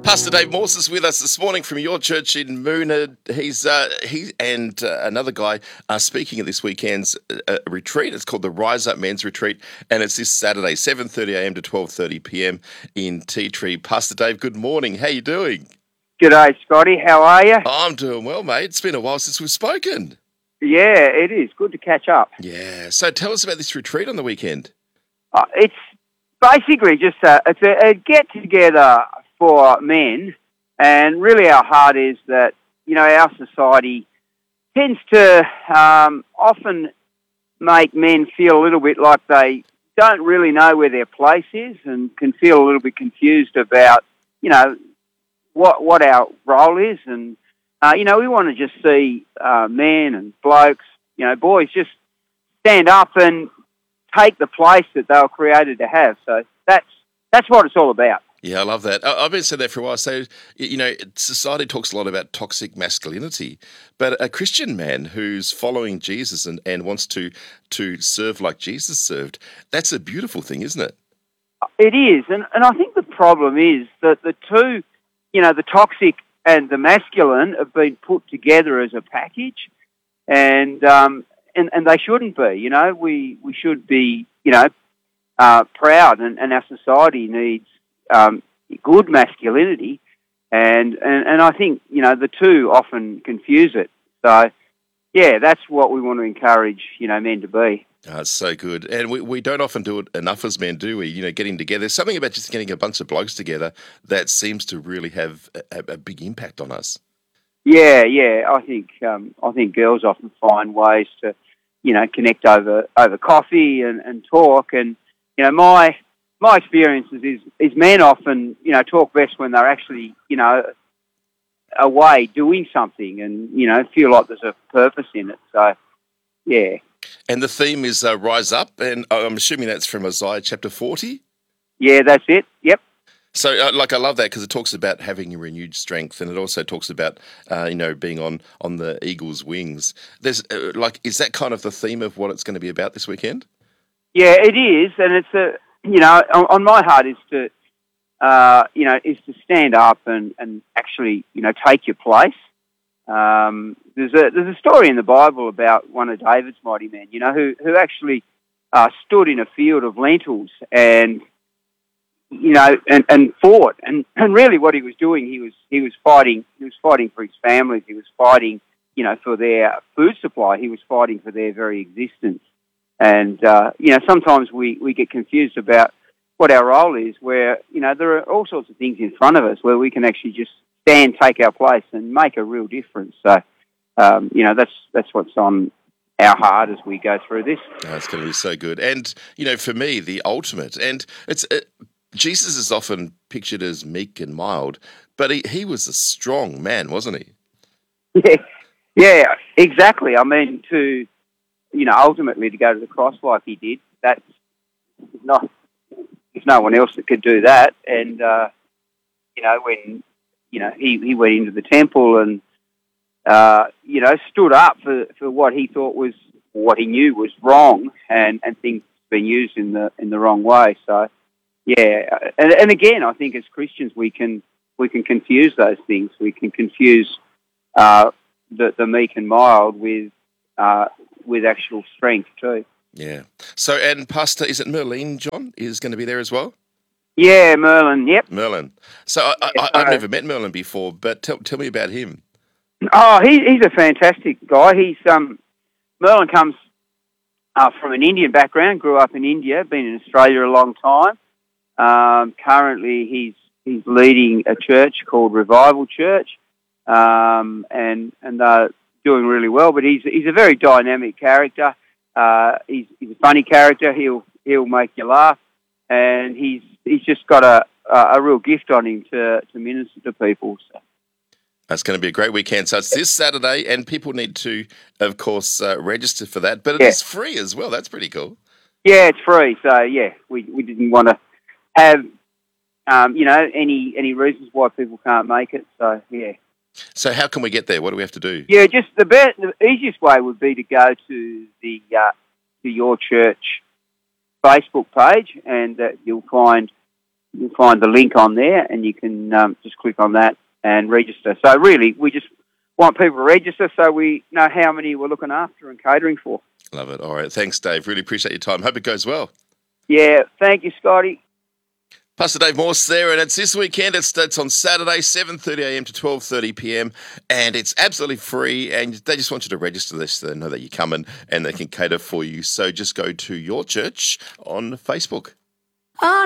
Pastor Dave Morse is with us this morning from your church in Moona. He and another guy are speaking at this weekend's retreat. It's called the Rise Up Men's Retreat, and it's this Saturday, 7:30am to 12:30pm in Tea Tree. Pastor Dave, good morning. How you doing? G'day, Scotty. How are you? I'm doing well, mate. It's been a while since we've spoken. Yeah, it is. Good to catch up. Yeah. So tell us about this retreat on the weekend. It's basically just it's a get-together for men, and really our heart is that, our society tends to often make men feel a little bit like they don't really know where their place is and can feel a little bit confused about, what our role is. And, we want to just see men and blokes, boys just stand up and take the place that they were created to have. So that's what it's all about. Yeah, I love that. I've been saying that for a while. So, society talks a lot about toxic masculinity, but a Christian man who's following Jesus and wants to serve like Jesus served, that's a beautiful thing, isn't it? It is. And I think the problem is that the two, the toxic and the masculine have been put together as a package, and they shouldn't be. We should be, proud, and our society needs good masculinity, and I think the two often confuse it. So yeah, that's what we want to encourage men to be. Oh, it's so good, and we don't often do it enough as men, do we? Getting together. There's something about just getting a bunch of blokes together that seems to really have a big impact on us. Yeah. I think girls often find ways to connect over coffee and talk, and my experience is men often, talk best when they're actually, away doing something and, feel like there's a purpose in it. So, yeah. And the theme is Rise Up, and I'm assuming that's from Isaiah chapter 40? Yeah, that's it. Yep. So, I love that because it talks about having a renewed strength, and it also talks about, being on the eagle's wings. There's, is that kind of the theme of what it's going to be about this weekend? Yeah, it is, and it's on my heart is to, is to stand up and actually, take your place. There's a story in the Bible about one of David's mighty men, who actually stood in a field of lentils and fought, and really what he was doing, he was fighting for his family. He was fighting, for their food supply. He was fighting for their very existence. And, sometimes we get confused about what our role is, where, there are all sorts of things in front of us where we can actually just stand, take our place and make a real difference. So, that's what's on our heart as we go through this. Oh, it's going to be so good. And, for me, the ultimate, and it's Jesus is often pictured as meek and mild, but he was a strong man, wasn't he? Yeah, exactly. I mean, ultimately to go to the cross like he did, that's not, there's no one else that could do that. And, when, he went into the temple and, stood up for what he thought was, what he knew was wrong, and things being used in the wrong way. So, yeah. And again, I think as Christians, we can confuse those things. We can confuse, the meek and mild with actual strength too. Yeah. So, and Pastor, is it Merlin, John, is going to be there as well? Yeah, Merlin, yep. Merlin. So I've never met Merlin before, but tell me about him. Oh, he's a fantastic guy. Merlin comes from an Indian background, grew up in India, been in Australia a long time. Currently he's leading a church called Revival Church, and they're doing really well, but he's a very dynamic character. He's a funny character. He'll make you laugh, and he's just got a real gift on him to minister to people. So. That's going to be a great weekend. So it's this Saturday, and people need to, of course, register for that. But it is free as well. That's pretty cool. Yeah, it's free. So we didn't want to have any reasons why people can't make it. So yeah. So how can we get there? What do we have to do? Yeah, just the easiest way would be to go to the to your church Facebook page, and you'll find you'll find the link on there, and you can just click on that and register. So really, we just want people to register so we know how many we're looking after and catering for. Love it. All right. Thanks, Dave. Really appreciate your time. Hope it goes well. Yeah, thank you, Scotty. Pastor Dave Morse there, and it's this weekend. It's on Saturday, 7:30am to 12:30pm, and it's absolutely free, and they just want you to register this so they know that you're coming and they can cater for you. So just go to Your Church on Facebook.